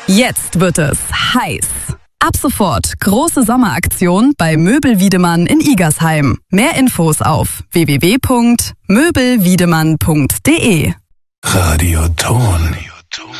Jetzt wird es heiß. Ab sofort große Sommeraktion bei Möbel Wiedemann in Igersheim. Mehr Infos auf www.möbelwiedemann.de. Radio Ton.